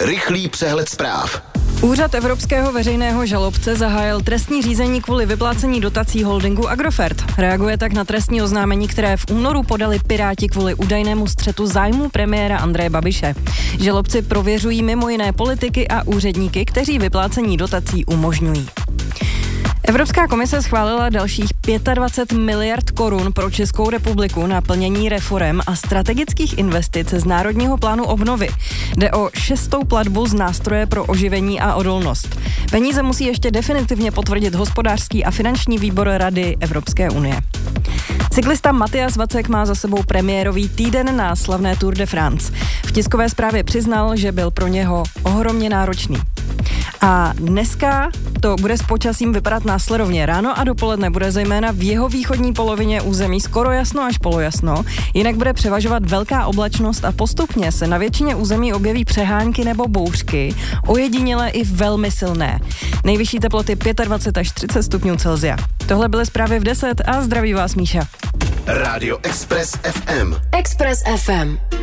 Rychlý přehled zpráv. Úřad Evropského veřejného žalobce zahájil trestní řízení kvůli vyplácení dotací holdingu Agrofert. Reaguje tak na trestní oznámení, které v únoru podali Piráti kvůli údajnému střetu zájmů premiéra Andreje Babiše. Žalobci prověřují mimo jiné politiky a úředníky, kteří vyplácení dotací umožňují. Evropská komise schválila dalších 25 miliard korun pro Českou republiku na plnění reforem a strategických investic z Národního plánu obnovy. Jde o 6. platbu z nástroje pro oživení a odolnost. Peníze musí ještě definitivně potvrdit hospodářský a finanční výbor Rady Evropské unie. Cyklista Matyas Vacek má za sebou premiérový týden na slavné Tour de France. V tiskové zprávě přiznal, že byl pro něho ohromně náročný. A dneska to bude s počasím vypadat následovně. Ráno a dopoledne bude zejména v jeho východní polovině území skoro jasno až polojasno, jinak bude převažovat velká oblačnost a postupně se na většině území objeví přehánky nebo bouřky, ojedinělé i velmi silné. Nejvyšší teploty 25 až 30 stupňů Celsia. Tohle byly zprávy v 10 a zdraví vás Míša. Rádio Express FM. Express FM.